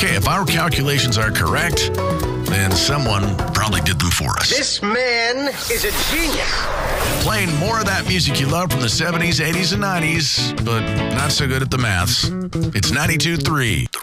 Okay, if our calculations are correct, then someone probably did them for us. This man is a genius. Playing more of that music you love from the 70s, 80s, and 90s, but not so good at the maths. It's 92.3.